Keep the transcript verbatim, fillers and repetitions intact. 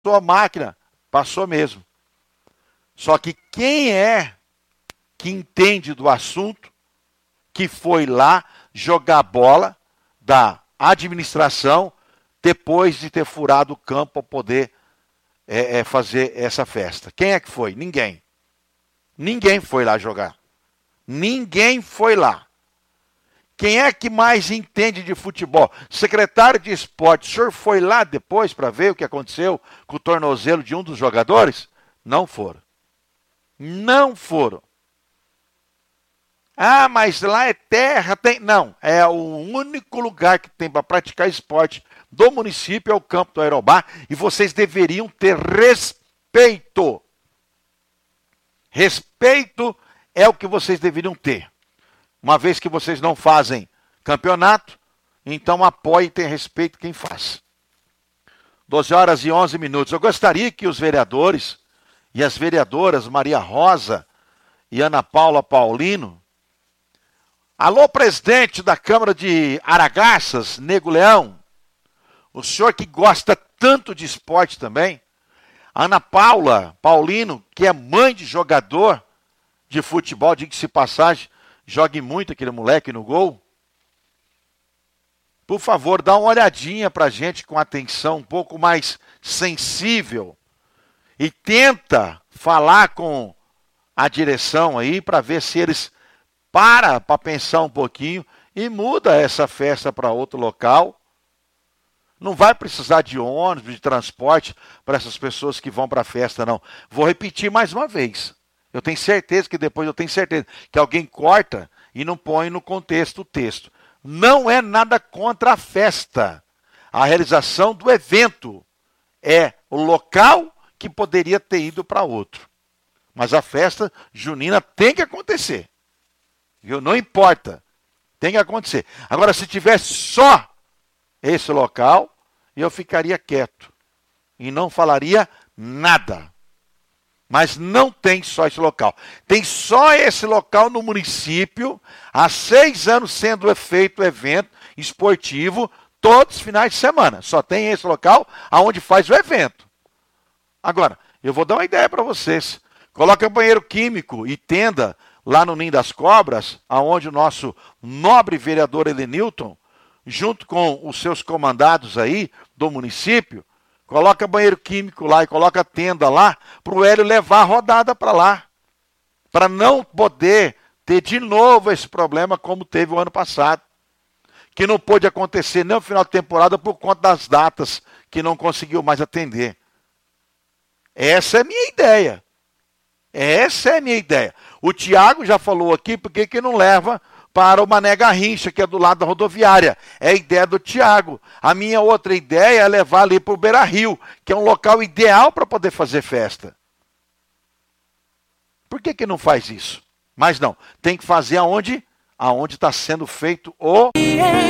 a máquina, passou mesmo. Só que quem é que entende do assunto, que foi lá jogar bola da administração depois de ter furado o campo para poder é, é, fazer essa festa? Quem é que foi? Ninguém. Ninguém foi lá jogar. Ninguém foi lá. Quem é que mais entende de futebol? Secretário de esporte, o senhor foi lá depois para ver o que aconteceu com o tornozelo de um dos jogadores? Não foram. Não foram. Ah, mas lá é terra, tem... Não, é o único lugar que tem para praticar esporte do município é o campo do Aerobá e vocês deveriam ter respeito. Respeito é o que vocês deveriam ter. Uma vez que vocês não fazem campeonato, então apoie e tenha respeito quem faz. doze horas e onze minutos. Eu gostaria que os vereadores e as vereadoras Maria Rosa e Ana Paula Paulino, alô, presidente da Câmara de Aragarças, Nego Leão, o senhor que gosta tanto de esporte também, Ana Paula Paulino, que é mãe de jogador de futebol, diga-se passagem, jogue muito aquele moleque no gol. Por favor, dá uma olhadinha pra gente com atenção um pouco mais sensível e tenta falar com a direção aí para ver se eles param para pensar um pouquinho e muda essa festa para outro local. Não vai precisar de ônibus, de transporte para essas pessoas que vão para a festa, não. Vou repetir mais uma vez. Eu tenho certeza que depois eu tenho certeza que alguém corta e não põe no contexto o texto. Não é nada contra a festa. A realização do evento é o local que poderia ter ido para outro. Mas a festa junina tem que acontecer. Viu? Não importa. Tem que acontecer. Agora, se tivesse só esse local, eu ficaria quieto. E não falaria nada. Mas não tem só esse local. Tem só esse local no município, há seis anos sendo feito evento esportivo, todos os finais de semana. Só tem esse local onde faz o evento. Agora, eu vou dar uma ideia para vocês. Coloca banheiro químico e tenda lá no Ninho das Cobras, aonde o nosso nobre vereador Elenilton, junto com os seus comandados aí do município, coloca banheiro químico lá e coloca tenda lá para o Hélio levar a rodada para lá. Para não poder ter de novo esse problema como teve o ano passado. Que não pôde acontecer nem no final de temporada por conta das datas que não conseguiu mais atender. Essa é a minha ideia. Essa é a minha ideia. O Tiago já falou aqui porque que não leva para o Mané Garrincha, que é do lado da rodoviária. É a ideia do Tiago. A minha outra ideia é levar ali para o Beira Rio, que é um local ideal para poder fazer festa. Por que que não faz isso? Mas não, tem que fazer aonde aonde está sendo feito o...